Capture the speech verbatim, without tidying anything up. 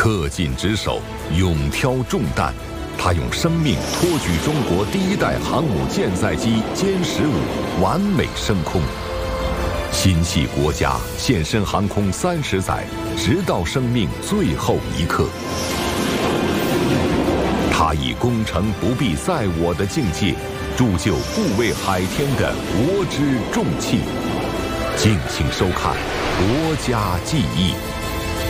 恪尽职守，勇挑重担。他用生命托举中国第一代航母舰载机歼十五完美升空，心系国家，献身航空三十载，直到生命最后一刻。他以攻城不必在我的境界，铸就护卫海天的国之重器。敬请收看《国家记忆》。